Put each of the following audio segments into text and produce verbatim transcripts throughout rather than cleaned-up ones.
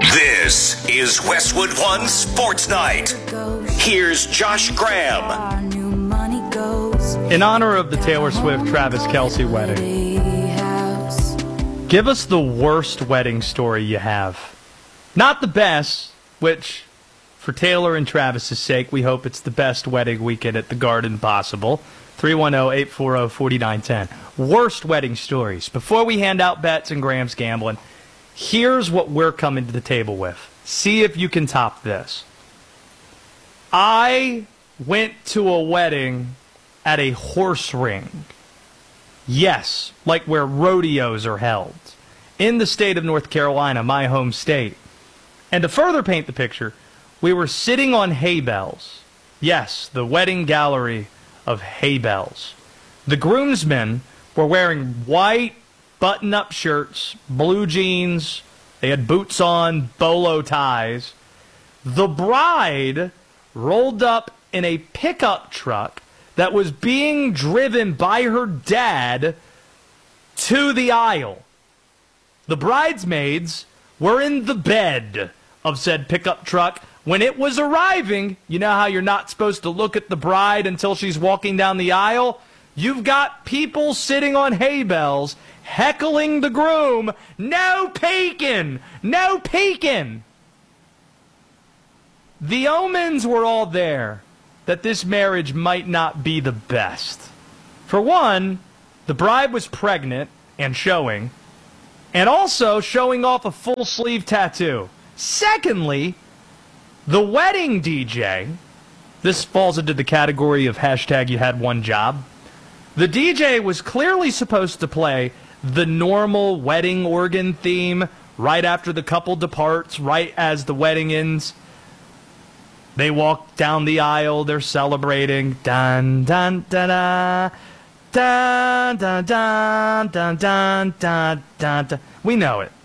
This is Westwood One Sports Night. Here's Josh Graham. In honor of the Taylor Swift-Travis Kelce wedding, give us the worst wedding story you have. Not the best, which, for Taylor and Travis's sake, we hope it's the best wedding weekend at the Garden possible. three one zero, eight four zero, four nine one zero. Worst wedding stories. Before we hand out bets and Graham's gambling, here's what we're coming to the table with. See if you can top this. I went to a wedding at a horse ring. Yes, like where rodeos are held. In the state of North Carolina, my home state. And to further paint the picture, we were sitting on hay bales. Yes, the wedding gallery of hay bales. The groomsmen were wearing white button-up shirts, blue jeans. They had boots on, bolo ties. The bride rolled up in a pickup truck that was being driven by her dad to the aisle. The bridesmaids were in the bed of said pickup truck. When it was arriving, you know how you're not supposed to look at the bride until she's walking down the aisle? You've got people sitting on hay bales heckling the groom. No peeking! No peeking! The omens were all there that this marriage might not be the best. For one, the bride was pregnant and showing, and also showing off a full sleeve tattoo. Secondly, the wedding D J, this falls into the category of hashtag you had one job. The D J was clearly supposed to play the normal wedding organ theme right after the couple departs, right as the wedding ends. They walk down the aisle, they're celebrating. Dun, dun, dun, dun, dun, dun, dun, dun, dun, dun, dun, dun. We know it.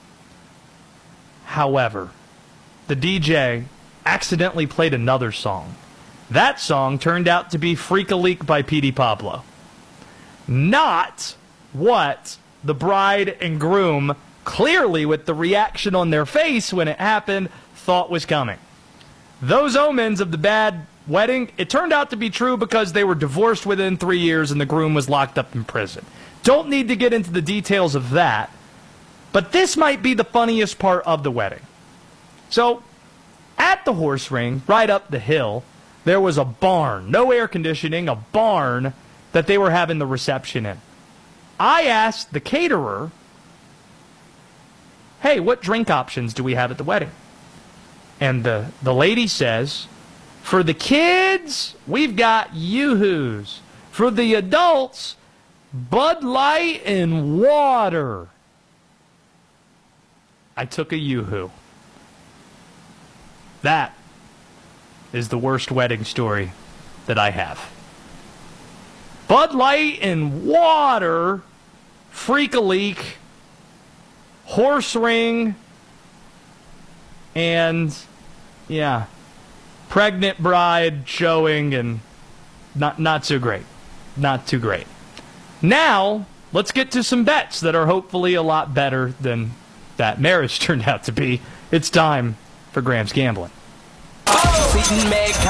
However, the D J accidentally played another song. That song turned out to be Freak-a-Leak by P D Pablo. Not what the bride and groom, clearly with the reaction on their face when it happened, thought was coming. Those omens of the bad wedding, it turned out to be true because they were divorced within three years and the groom was locked up in prison. Don't need to get into the details of that, but this might be the funniest part of the wedding. So, at the horse ring, right up the hill, there was a barn, no air conditioning, a barn that they were having the reception in. I asked the caterer, hey, what drink options do we have at the wedding? And the, the lady says, for the kids, we've got Yoo-Hoos. For the adults, Bud Light and water. I took a Yoo-Hoo. That is the worst wedding story that I have. Bud Light and water, Freak-a-Leak, horse ring, and, yeah, pregnant bride showing, and not, not so great. Not too great. Now, let's get to some bets that are hopefully a lot better than that marriage turned out to be. It's time for Graham's Gambling. It's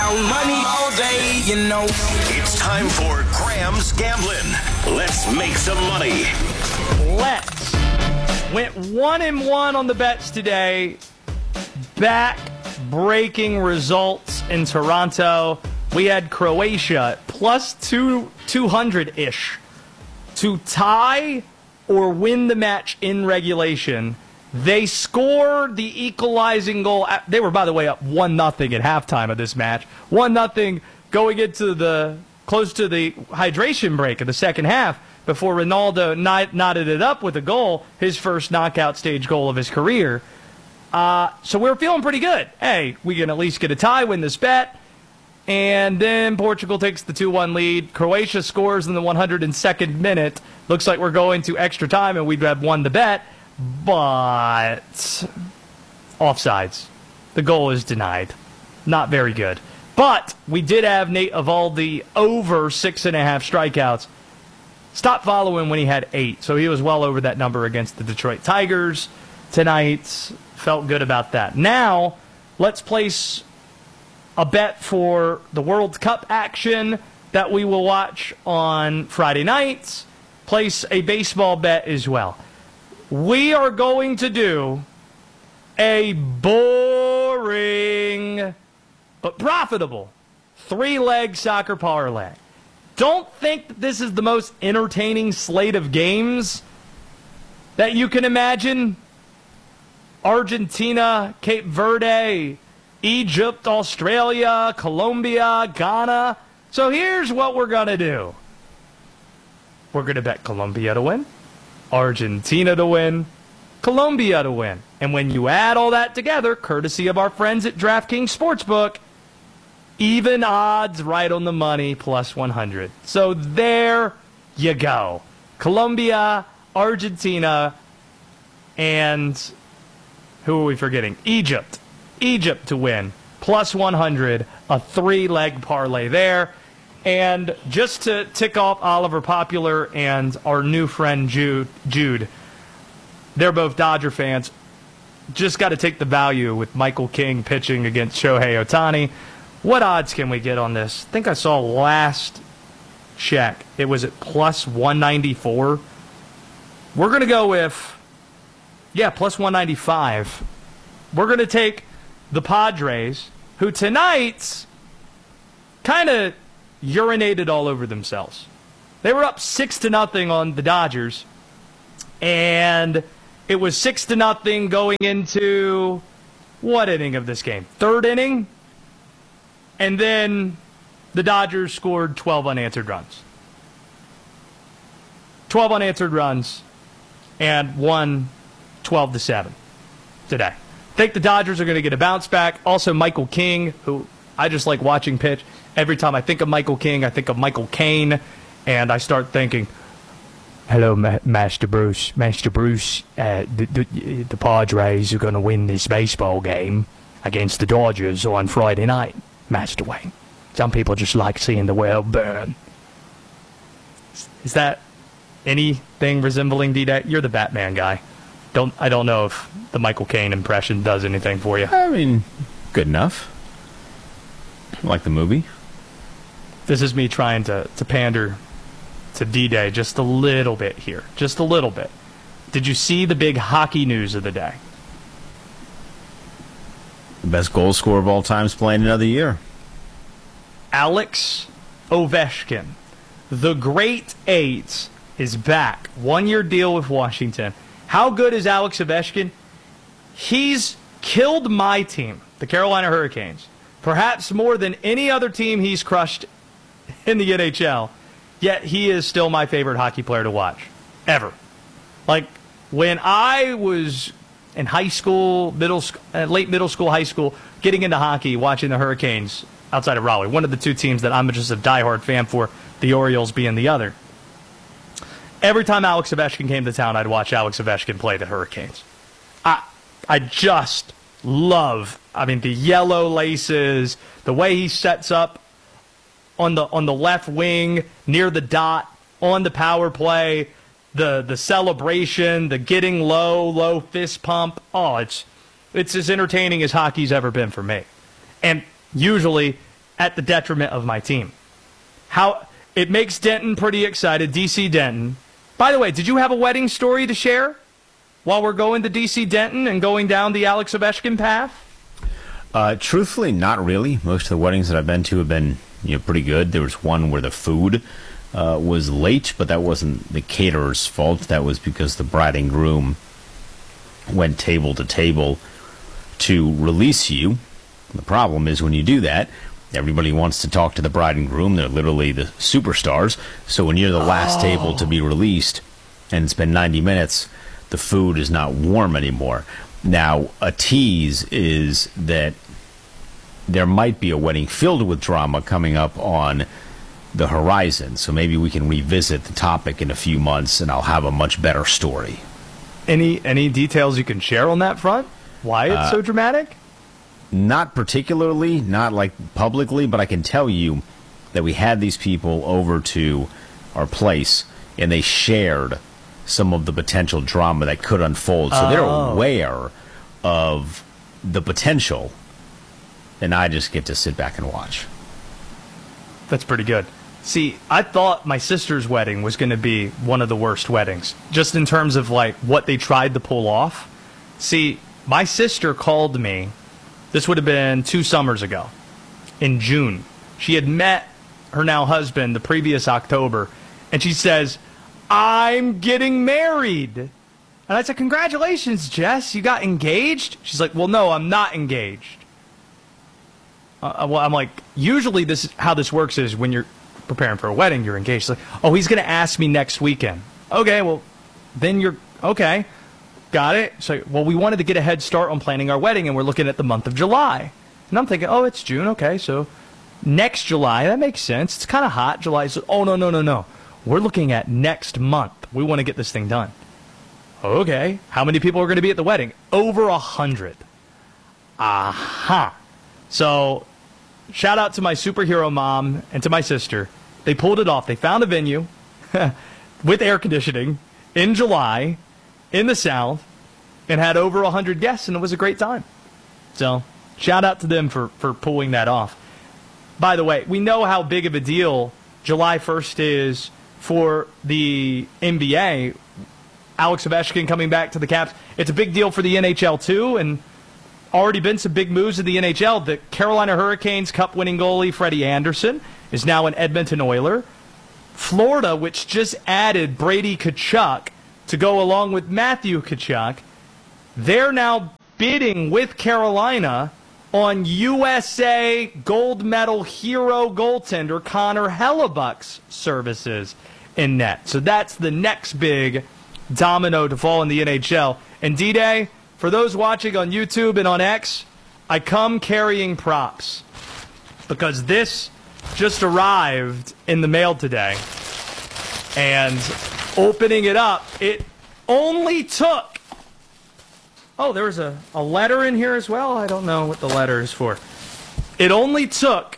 time for Graham's Gambling. Let's make some money. Let's. Went one and one on the bets today. Back-breaking results in Toronto. We had Croatia plus two, 200-ish to tie or win the match in regulation. They scored the equalizing goal. They were, by the way, up one nothing at halftime of this match. one nothing going into the close to the hydration break of the second half before Ronaldo knotted it up with a goal, his first knockout stage goal of his career. Uh, so we were feeling pretty good. Hey, we can at least get a tie, win this bet. And then Portugal takes the two one lead. Croatia scores in the one hundred second minute. Looks like we're going to extra time and we'd have won the bet. But offsides. The goal is denied. Not very good. But we did have Nate Eovaldi over six and a half strikeouts. Stopped following when he had eight, so he was well over that number against the Detroit Tigers. tonight. Felt good about that. Now, let's place a bet for the World Cup action that we will watch on Friday nights. Place a baseball bet as well. We are going to do a boring but profitable three-leg soccer parlay. Don't think that this is the most entertaining slate of games that you can imagine. Argentina, Cape Verde, Egypt, Australia, Colombia, Ghana. So here's what we're going to do. We're going to bet Colombia to win, Argentina to win, Colombia to win. And when you add all that together, courtesy of our friends at DraftKings Sportsbook, even odds right on the money, plus one hundred. So there you go. Colombia, Argentina, and who are we forgetting? Egypt. Egypt to win, plus one hundred, a three-leg parlay there. And just to tick off Oliver Popular and our new friend Jude, Jude, they're both Dodger fans. Just got to take the value with Michael King pitching against Shohei Ohtani. What odds can we get on this? I think I saw last check it was at plus one ninety-four. We're going to go with, yeah, plus one ninety-five. We're going to take the Padres, who tonight's kind of urinated all over themselves. They were up six to nothing on the Dodgers, and it was six to nothing going into what inning of this game? Third inning, and then the Dodgers scored twelve unanswered runs. twelve unanswered runs, and won twelve to seven today. I think the Dodgers are going to get a bounce back. Also, Michael King, who I just like watching pitch. Every time I think of Michael King, I think of Michael Caine, and I start thinking, hello, Ma- Master Bruce. Master Bruce, uh, the, the, the Padres are going to win this baseball game against the Dodgers on Friday night, Master Wayne. Some people just like seeing the world burn. Is that anything resembling D-Day? You're the Batman guy. Don't I don't know if the Michael Caine impression does anything for you. I mean, good enough. I like the movie. This is me trying to, to pander to D-Day just a little bit here. Just a little bit. Did you see the big hockey news of the day? The best goal scorer of all time is playing another year. Alex Ovechkin, the Great Eight, is back. One-year deal with Washington. How good is Alex Ovechkin? He's killed my team, the Carolina Hurricanes, perhaps more than any other team he's crushed in the N H L. Yet he is still my favorite hockey player to watch, ever. Like, when I was in high school, middle, sc- uh, late middle school, high school, getting into hockey, watching the Hurricanes outside of Raleigh, one of the two teams that I'm just a diehard fan for, the Orioles being the other. Every time Alex Ovechkin came to town, I'd watch Alex Ovechkin play the Hurricanes. I, I just love, I mean, the yellow laces, the way he sets up on the on the left wing, near the dot, on the power play, the the celebration, the getting low, low fist pump. Oh, it's it's as entertaining as hockey's ever been for me. And usually at the detriment of my team. How it makes Denton pretty excited, D C Denton. By the way, did you have a wedding story to share while we're going to D C Denton and going down the Alex Ovechkin path? Uh, truthfully, not really. Most of the weddings that I've been to have been, you know, pretty good. There was one where the food uh, was late, but that wasn't the caterer's fault. That was because the bride and groom went table to table to release you. The problem is when you do that, everybody wants to talk to the bride and groom. They're literally the superstars. So when you're the last oh. table to be released, and it's been ninety minutes, the food is not warm anymore. Now, a tease is that there might be a wedding filled with drama coming up on the horizon. So maybe we can revisit the topic in a few months, and I'll have a much better story. Any any details you can share on that front? Why it's uh, so dramatic? Not particularly, not like publicly, but I can tell you that we had these people over to our place, and they shared some of the potential drama that could unfold. So Oh. they're aware of the potential, and I just get to sit back and watch. That's pretty good. See, I thought my sister's wedding was going to be one of the worst weddings, just in terms of like what they tried to pull off. See, my sister called me, this would have been two summers ago, in June. She had met her now husband the previous October, and she says, I'm getting married. And I said, congratulations, Jess, you got engaged? She's like, well, no, I'm not engaged. Uh, well, I'm like, usually this is how this works is when you're preparing for a wedding, you're engaged. She's like, oh, he's going to ask me next weekend. Okay, well, then you're, okay, got it. So, well, we wanted to get a head start on planning our wedding, and we're looking at the month of July. And I'm thinking, oh, it's June, okay, so next July, that makes sense. It's kind of hot. July, so, oh, no, no, no, no. We're looking at next month. We want to get this thing done. Okay, how many people are going to be at the wedding? Over a hundred. Aha. So, shout out to my superhero mom and to my sister. They pulled it off. They found a venue with air conditioning in July in the South and had over one hundred guests, and it was a great time. So, shout out to them for, for pulling that off. By the way, we know how big of a deal July first is for the N B A. Alex Ovechkin coming back to the Caps. It's a big deal for the N H L, too, and already been some big moves in the N H L. The Carolina Hurricanes Cup-winning goalie Freddie Anderson is now an Edmonton Oiler. Florida, which just added Brady Tkachuk to go along with Matthew Tkachuk, they're now bidding with Carolina on U S A gold medal hero goaltender Connor Hellebuck's services in net. So that's the next big domino to fall in the N H L. And D-Day, for those watching on YouTube and on X, I come carrying props because this just arrived in the mail today. And opening it up, it only took... Oh, there was a, a letter in here as well? I don't know what the letter is for. It only took...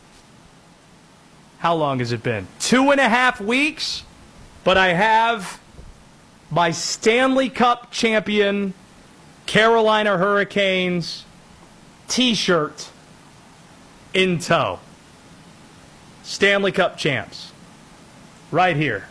How long has it been? Two and a half weeks? But I have my Stanley Cup champion Carolina Hurricanes t-shirt in tow. Stanley Cup champs. Right here.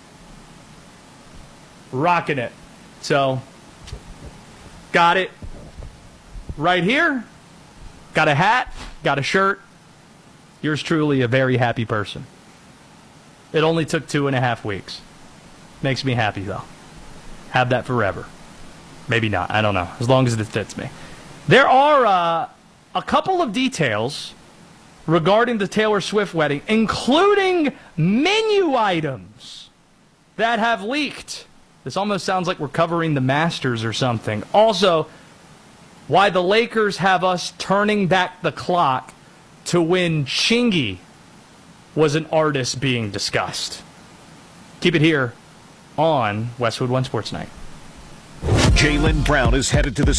Rocking it. So, got it right here. Got a hat. Got a shirt. Yours truly, a very happy person. It only took two and a half weeks. Makes me happy, though. Have that forever. Maybe not. I don't know. As long as it fits me. There are uh, a couple of details regarding the Taylor Swift wedding, including menu items that have leaked. This almost sounds like we're covering the Masters or something. Also, why the Lakers have us turning back the clock to when Chingy was an artist being discussed. Keep it here on Westwood One Sports Night. Jaylen Brown is headed to the